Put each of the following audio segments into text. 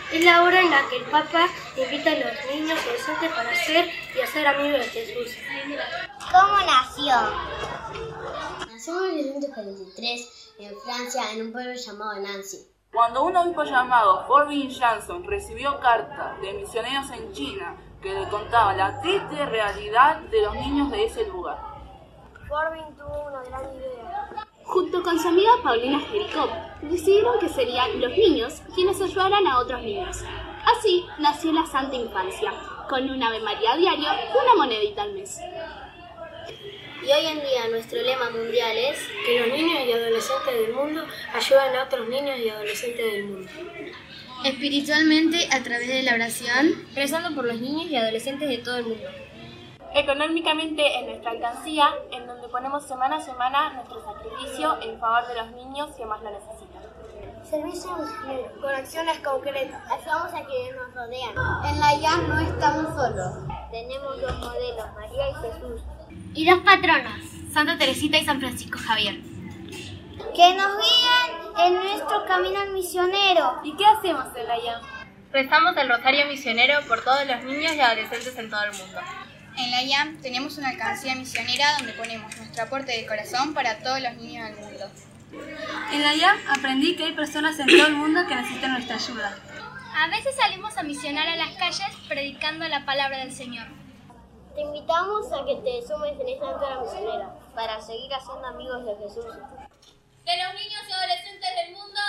Es la hora en la que el Papa invita a los niños y adolescentes para ser y hacer amigos de Jesús. ¿Cómo nació? Nació en 1943 en Francia, en un pueblo llamado Nancy. Cuando un obispo llamado Forbin Jansson recibió cartas de misioneros en China que le contaban la triste realidad de los niños de ese lugar. Forbin tuvo una gran idea. Junto con su amiga Paulina Jericó, decidieron que serían los niños quienes ayudaran a otros niños. Así nació la Santa Infancia, con un Ave María diario y una monedita al mes. Y hoy en día nuestro lema mundial es que los niños y adolescentes del mundo ayuden a otros niños y adolescentes del mundo. Espiritualmente, a través de la oración, rezando por los niños y adolescentes de todo el mundo. Económicamente en nuestra alcancía, en donde ponemos semana a semana nuestro sacrificio en favor de los niños que más lo necesitan. Servicio misionero, con acciones concretas. Ayudamos a quienes nos rodean. En la IAM no estamos solos. Tenemos dos modelos, María y Jesús. Y dos patronas, Santa Teresita y San Francisco Javier, que nos guían en nuestro camino misionero. ¿Y qué hacemos en la IAM? Rezamos el Rosario Misionero por todos los niños y adolescentes en todo el mundo. En la IAM tenemos una alcancía misionera donde ponemos nuestro aporte de corazón para todos los niños del mundo. En la IAM aprendí que hay personas en todo el mundo que necesitan nuestra ayuda. A veces salimos a misionar a las calles predicando la palabra del Señor. Te invitamos a que te sumes en esta aventura misionera para seguir haciendo amigos de Jesús. Que los niños y adolescentes del mundo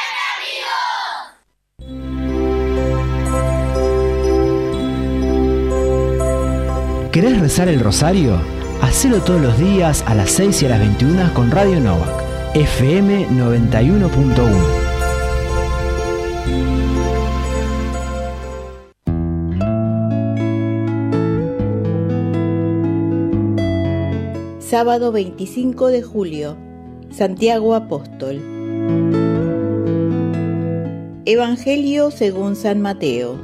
¡sean amigos! ¿Querés rezar el rosario? Hacelo todos los días a las 6 y a las 21 con Radio Novak, FM 91.1. Sábado 25 de julio, Santiago Apóstol. Evangelio según San Mateo.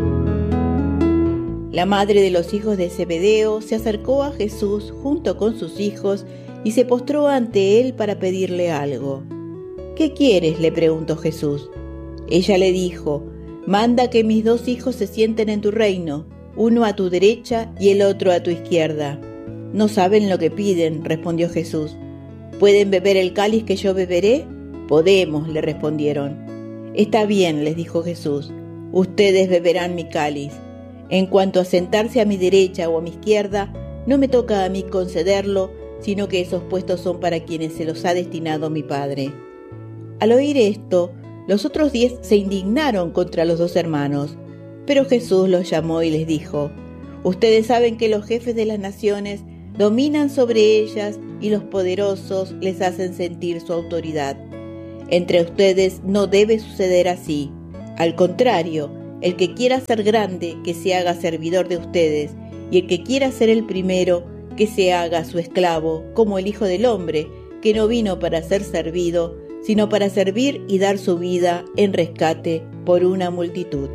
La madre de los hijos de Zebedeo se acercó a Jesús junto con sus hijos y se postró ante él para pedirle algo. ¿Qué quieres?, le preguntó Jesús. Ella le dijo: manda que mis dos hijos se sienten en tu reino, uno a tu derecha y el otro a tu izquierda. No saben lo que piden, respondió Jesús. ¿Pueden beber el cáliz que yo beberé? Podemos, le respondieron. Está bien, les dijo Jesús, ustedes beberán mi cáliz. En cuanto a sentarse a mi derecha o a mi izquierda, no me toca a mí concederlo, sino que esos puestos son para quienes se los ha destinado mi Padre. Al oír esto, los otros 10 se indignaron contra los dos hermanos, pero Jesús los llamó y les dijo: ustedes saben que los jefes de las naciones dominan sobre ellas y los poderosos les hacen sentir su autoridad. Entre ustedes no debe suceder así. Al contrario, el que quiera ser grande, que se haga servidor de ustedes, y el que quiera ser el primero, que se haga su esclavo, como el Hijo del Hombre, que no vino para ser servido, sino para servir y dar su vida en rescate por una multitud.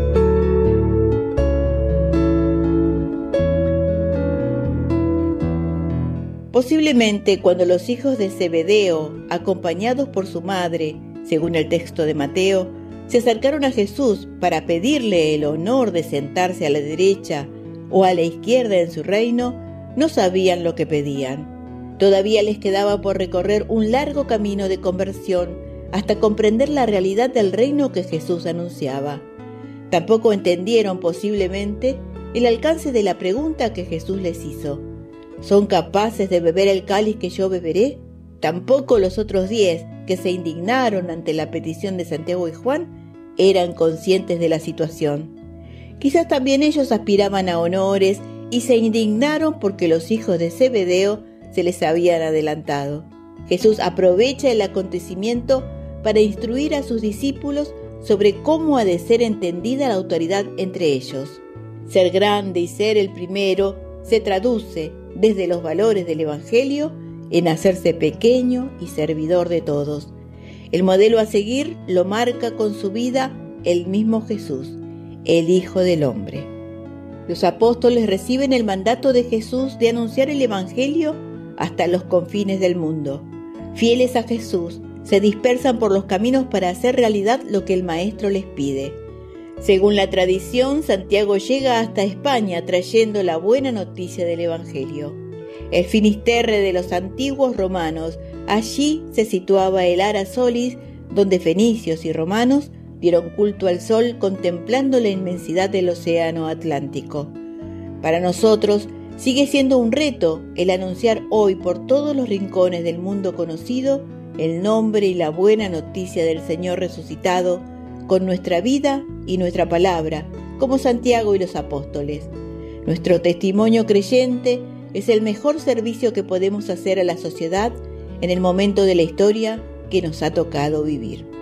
Posiblemente cuando los hijos de Zebedeo, acompañados por su madre, según el texto de Mateo, se acercaron a Jesús para pedirle el honor de sentarse a la derecha o a la izquierda en su reino, no sabían lo que pedían. Todavía les quedaba por recorrer un largo camino de conversión hasta comprender la realidad del reino que Jesús anunciaba. Tampoco entendieron posiblemente el alcance de la pregunta que Jesús les hizo. ¿Son capaces de beber el cáliz que yo beberé? Tampoco los otros 10, que se indignaron ante la petición de Santiago y Juan, eran conscientes de la situación. Quizás también ellos aspiraban a honores y se indignaron porque los hijos de Zebedeo se les habían adelantado. Jesús aprovecha el acontecimiento para instruir a sus discípulos sobre cómo ha de ser entendida la autoridad entre ellos. Ser grande y ser el primero se traduce, desde los valores del Evangelio, en hacerse pequeño y servidor de todos. El modelo a seguir lo marca con su vida el mismo Jesús, el Hijo del Hombre. Los apóstoles reciben el mandato de Jesús de anunciar el Evangelio hasta los confines del mundo. Fieles a Jesús, se dispersan por los caminos para hacer realidad lo que el Maestro les pide. Según la tradición, Santiago llega hasta España trayendo la buena noticia del Evangelio. El Finisterre de los antiguos romanos, allí se situaba el Ara Solis, donde fenicios y romanos dieron culto al sol contemplando la inmensidad del océano Atlántico. Para nosotros sigue siendo un reto el anunciar hoy por todos los rincones del mundo conocido el nombre y la buena noticia del Señor resucitado con nuestra vida y nuestra palabra, como Santiago y los apóstoles. Nuestro testimonio creyente es el mejor servicio que podemos hacer a la sociedad en el momento de la historia que nos ha tocado vivir.